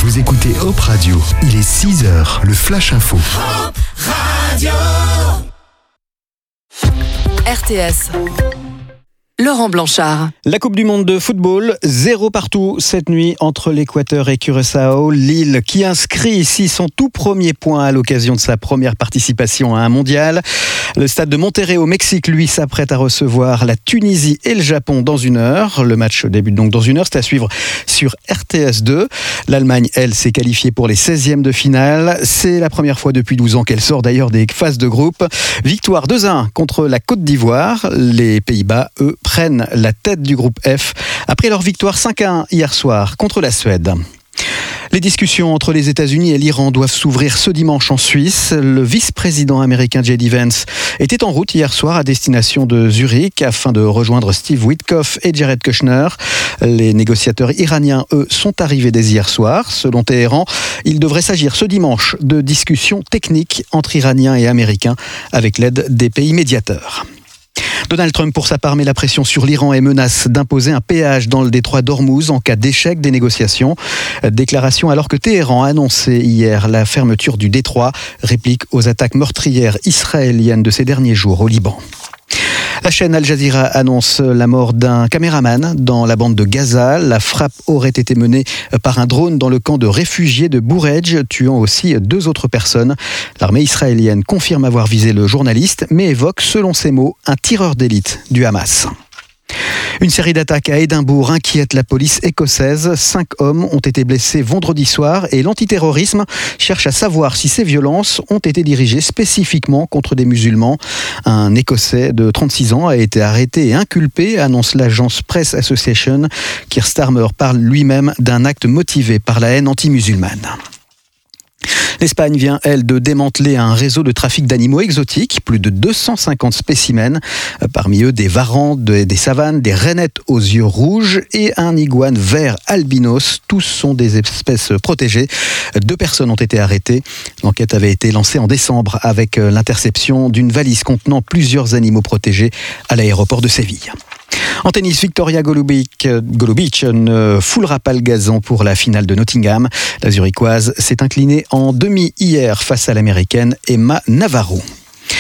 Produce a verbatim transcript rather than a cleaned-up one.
Vous écoutez Hop Radio. Il est six heures, le Flash Info. Hop Radio. R T S. Laurent Blanchard. La Coupe du Monde de football, zéro partout cette nuit entre l'Équateur et Curaçao. Lille qui inscrit ici son tout premier point à l'occasion de sa première participation à un mondial. Le stade de Monterrey au Mexique, lui, s'apprête à recevoir la Tunisie et le Japon dans une heure. Le match débute donc dans une heure, c'est à suivre sur R T S deux. L'Allemagne, elle, s'est qualifiée pour les seizièmes de finale. C'est la première fois depuis douze ans qu'elle sort d'ailleurs des phases de groupe. Victoire deux à un contre la Côte d'Ivoire. Les Pays-Bas, eux, prennent la tête du groupe F après leur victoire cinq à un hier soir contre la Suède. Les discussions entre les États-Unis et l'Iran doivent s'ouvrir ce dimanche en Suisse. Le vice-président américain J D Vance était en route hier soir à destination de Zurich afin de rejoindre Steve Witkoff et Jared Kushner. Les négociateurs iraniens, eux, sont arrivés dès hier soir. Selon Téhéran, il devrait s'agir ce dimanche de discussions techniques entre Iraniens et Américains avec l'aide des pays médiateurs. Donald Trump, pour sa part, met la pression sur l'Iran et menace d'imposer un péage dans le détroit d'Ormuz en cas d'échec des négociations. Déclaration alors que Téhéran a annoncé hier la fermeture du détroit, réplique aux attaques meurtrières israéliennes de ces derniers jours au Liban. La chaîne Al Jazeera annonce la mort d'un caméraman dans la bande de Gaza. La frappe aurait été menée par un drone dans le camp de réfugiés de Bouredj, tuant aussi deux autres personnes. L'armée israélienne confirme avoir visé le journaliste, mais évoque, selon ses mots, un tireur d'élite du Hamas. Une série d'attaques à Édimbourg inquiète la police écossaise. Cinq hommes ont été blessés vendredi soir et l'antiterrorisme cherche à savoir si ces violences ont été dirigées spécifiquement contre des musulmans. Un Écossais de trente-six ans a été arrêté et inculpé, annonce l'agence Press Association. Keir Starmer parle lui-même d'un acte motivé par la haine anti-musulmane. L'Espagne vient, elle, de démanteler un réseau de trafic d'animaux exotiques, plus de deux cent cinquante spécimens, parmi eux des varans, des savanes, des rainettes aux yeux rouges et un iguane vert albinos. Tous sont des espèces protégées. Deux personnes ont été arrêtées. L'enquête avait été lancée en décembre avec l'interception d'une valise contenant plusieurs animaux protégés à l'aéroport de Séville. En tennis, Victoria Golubic, Golubic ne foulera pas le gazon pour la finale de Nottingham. La Zurichoise s'est inclinée en demi hier face à l'américaine Emma Navarro.